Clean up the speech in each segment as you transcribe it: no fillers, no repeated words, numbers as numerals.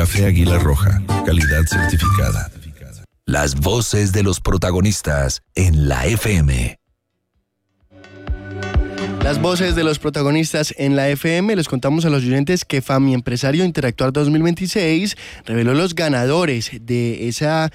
Café Águila Roja, calidad certificada. Las voces de los protagonistas en la FM. Las voces de los protagonistas en la FM. Les contamos a los oyentes que FAMI Empresario Interactuar 2026 reveló los ganadores de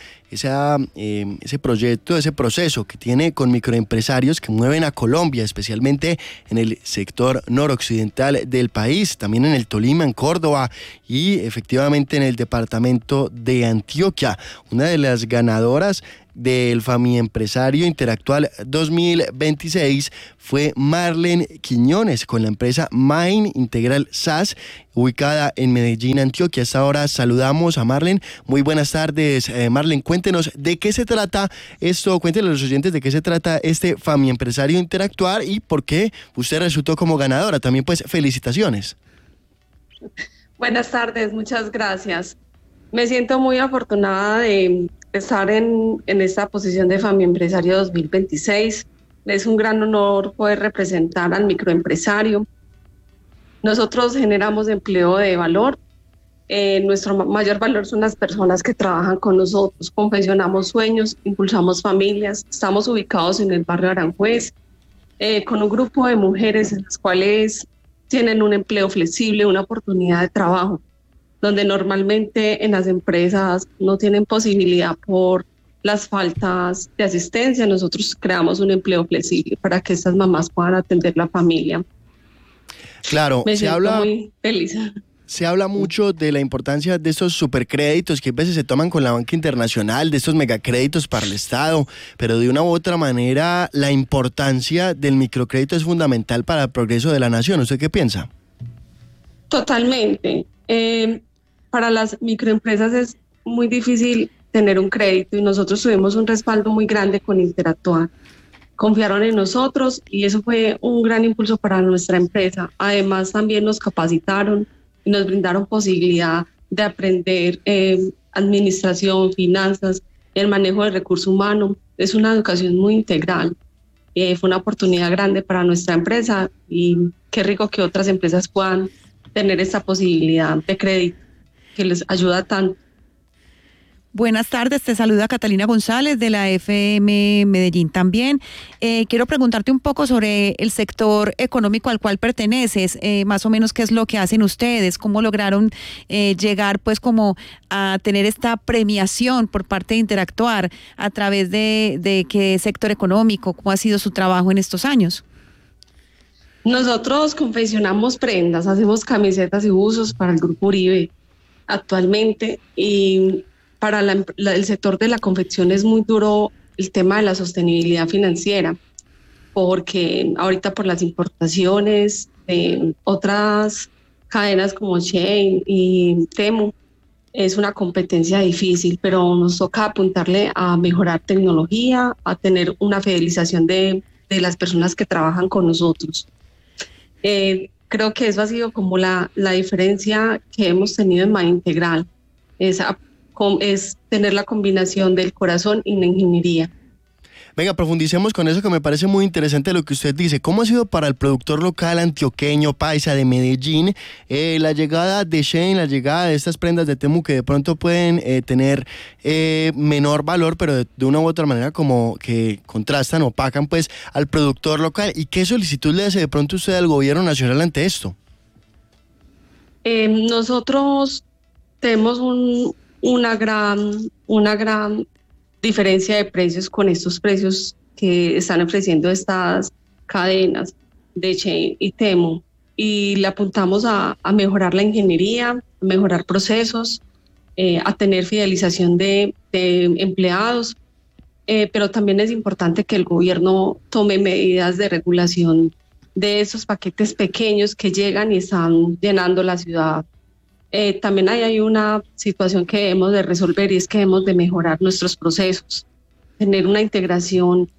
ese proyecto, ese proceso que tiene con microempresarios que mueven a Colombia, especialmente en el sector noroccidental del país, también en el Tolima, en Córdoba y efectivamente en el departamento de Antioquia. Una de las ganadoras del FAMI Empresario Interactual 2026 fue Marlen Quiñones con la empresa Main Integral SAS, ubicada en Medellín, Antioquia. A esta hora saludamos a Marlen. Muy buenas tardes, Marlen. Cuéntenos de qué se trata esto, cuéntenle a los oyentes de qué se trata este FAMI Empresario Interactuar y por qué usted resultó como ganadora. También pues felicitaciones. Buenas tardes, muchas gracias. Me siento muy afortunada de estar en esta posición de FAMI Empresario 2026. Es un gran honor poder representar al microempresario. Nosotros generamos empleo de valor. Nuestro mayor valor son las personas que trabajan con nosotros. Confeccionamos sueños, impulsamos familias. Estamos ubicados en el barrio Aranjuez, con un grupo de mujeres en las cuales tienen un empleo flexible, una oportunidad de trabajo, donde normalmente en las empresas no tienen posibilidad por las faltas de asistencia. Nosotros creamos un empleo flexible para que estas mamás puedan atender la familia. Claro, me siento muy feliz. Se habla mucho de la importancia de estos supercréditos que a veces se toman con la banca internacional, de estos megacréditos para el Estado, pero de una u otra manera la importancia del microcrédito es fundamental para el progreso de la nación. ¿Usted qué piensa? Totalmente. Para las microempresas es muy difícil tener un crédito y nosotros tuvimos un respaldo muy grande con Interactuar. Confiaron en nosotros y eso fue un gran impulso para nuestra empresa. Además, también nos capacitaron y nos brindaron posibilidad de aprender administración, finanzas, el manejo del recurso humano. Es una educación muy integral. Fue una oportunidad grande para nuestra empresa y qué rico que otras empresas puedan tener esta posibilidad de crédito que les ayuda tanto. Buenas tardes, te saluda Catalina González de la FM Medellín también. Quiero preguntarte un poco sobre el sector económico al cual perteneces, más o menos qué es lo que hacen ustedes, cómo lograron llegar pues como a tener esta premiación por parte de Interactuar, a través de qué sector económico, cómo ha sido su trabajo en estos años. Nosotros confeccionamos prendas, hacemos camisetas y buzos para el Grupo Uribe actualmente, y para el sector de la confección es muy duro el tema de la sostenibilidad financiera, porque ahorita por las importaciones de otras cadenas como Shein y Temu es una competencia difícil, pero nos toca apuntarle a mejorar tecnología, a tener una fidelización de las personas que trabajan con nosotros. Creo que eso ha sido como la diferencia que hemos tenido en Main Integral, es tener la combinación del corazón y la ingeniería. Venga, profundicemos con eso que me parece muy interesante lo que usted dice. ¿Cómo ha sido para el productor local antioqueño, paisa de Medellín, la llegada de Shein, la llegada de estas prendas de Temu que de pronto pueden tener menor valor, pero de una u otra manera como que contrastan, opacan pues al productor local? ¿Y qué solicitud le hace de pronto usted al gobierno nacional ante esto? Nosotros tenemos una gran diferencia de precios con estos precios que están ofreciendo estas cadenas de Shein y Temu, y le apuntamos a mejorar la ingeniería, a mejorar procesos, a tener fidelización de empleados, pero también es importante que el gobierno tome medidas de regulación de esos paquetes pequeños que llegan y están llenando la ciudad. También hay una situación que debemos de resolver, y es que debemos de mejorar nuestros procesos, tener una integración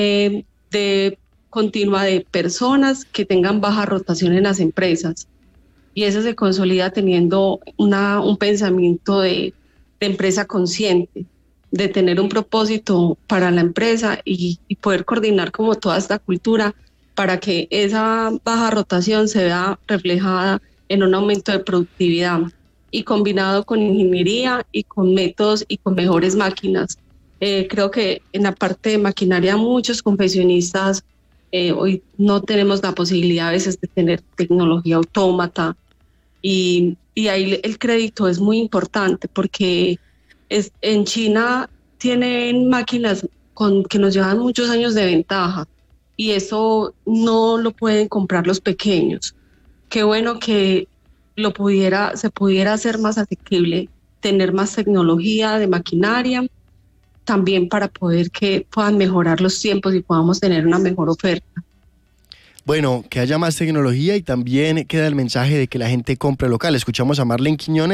continua de personas que tengan baja rotación en las empresas, y eso se consolida teniendo un pensamiento de empresa consciente, de tener un propósito para la empresa y poder coordinar como toda esta cultura para que esa baja rotación se vea reflejada en un aumento de productividad. y combinado con ingeniería y con métodos y con mejores máquinas. Creo que en la parte de maquinaria muchos confeccionistas hoy no tenemos la posibilidad a veces de tener tecnología autómata y ahí el crédito es muy importante porque en China tienen máquinas que nos llevan muchos años de ventaja y eso no lo pueden comprar los pequeños. Qué bueno que se pudiera hacer más asequible, tener más tecnología de maquinaria, también para poder que puedan mejorar los tiempos y podamos tener una mejor oferta. Bueno, que haya más tecnología y también queda el mensaje de que la gente compre local. Escuchamos a Marlene Quiñones.